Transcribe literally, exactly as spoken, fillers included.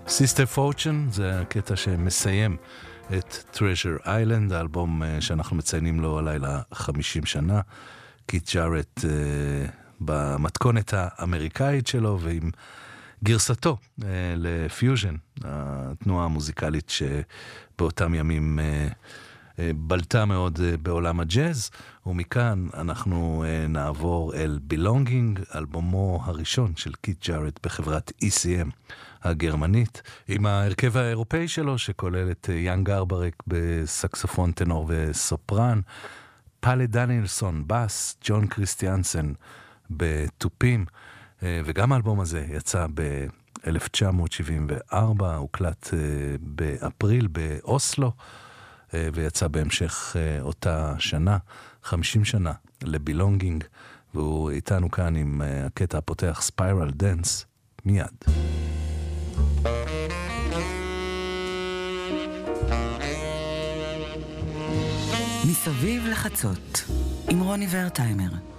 Sister Fortune זה הקטע שמסיים את Treasure Island, האלבום שאנחנו מציינים לו הלילה חמישים שנה. קית' ג'ארט uh, במתכונת האמריקאית שלו ועם גרסתו uh, לפיוז'ן, התנועה המוזיקלית שבאותם ימים uh, uh, בלטה מאוד uh, בעולם הג'אז, ומכאן אנחנו uh, נעבור אל Belonging, אלבומו הראשון של קית' ג'ארט בחברת E C M הגרמנית, עם ההרכב האירופאי שלו שכולל את יאן גרברק בסקסופון טנור וסופרן, פאלה דניאלסון בס, ג'ון קריסטיאנסן בטופים, וגם האלבום הזה יצא ב-אלף תשע מאות שבעים וארבע, הוקלט באפריל באוסלו, ויצא בהמשך אותה שנה, חמישים שנה לבילונגינג, והוא איתנו כאן עם הקטע הפותח ספיירל דנס מיד. מסביב לחצות עם רוני ורטיימר.